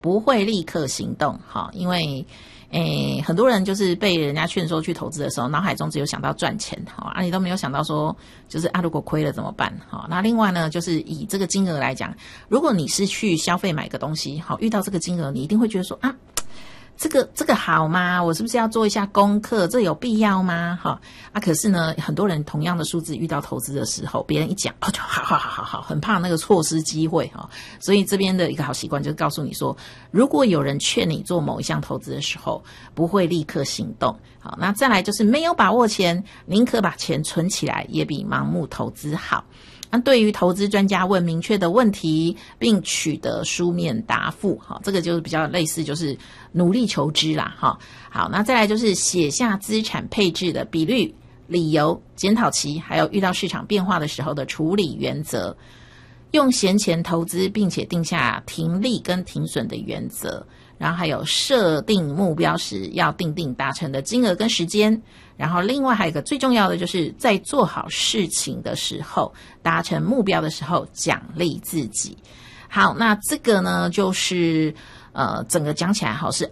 不会立刻行动，因为很多人就是被人家劝说去投资的时候，脑海中只有想到赚钱，你都没有想到说就是如果亏了怎么办，那另外呢，就是以这个金额来讲，如果你是去消费买个东西，遇到这个金额，你一定会觉得说这个好吗？我是不是要做一下功课？这有必要吗？可是呢，很多人同样的数字遇到投资的时候，别人一讲，就好，很怕那个错失机会所以这边的一个好习惯就是告诉你说，如果有人劝你做某一项投资的时候，不会立刻行动。好，那再来就是没有把握前，宁可把钱存起来，也比盲目投资好。那对于投资专家问明确的问题，并取得书面答复，这个就是比较类似就是努力求知啦。好，那再来就是写下资产配置的比率、理由、检讨期，还有遇到市场变化的时候的处理原则，用闲钱投资，并且定下停利跟停损的原则，然后还有设定目标时要定达成的金额跟时间，然后另外还有一个最重要的就是在做好事情的时候，达成目标的时候奖励自己。好，那这个呢就是整个讲起来是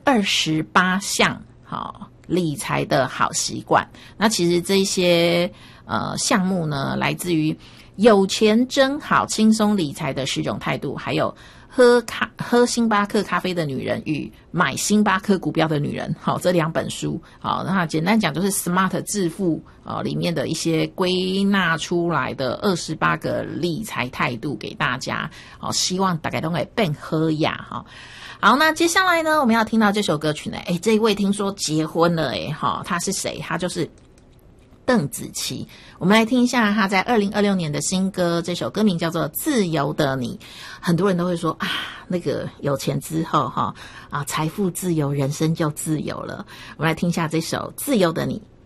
28项理财的好习惯。那其实这些项目呢，来自于有钱真好轻松理财的10种态度，还有喝星巴克咖啡的女人与买星巴克股票的女人，这2本书。好，那简单讲就是 Smart 致富里面的一些归纳出来的28个理财态度给大家。希望大家都可以变好呀。好，那接下来呢，我们要听到这首歌曲呢，这一位听说结婚了他是谁？他就是邓紫棋。我们来听一下他在2026年的新歌，这首歌名叫做《自由的你》。很多人都会说那个有钱之后财富自由，人生就自由了。我们来听一下这首《自由的你》。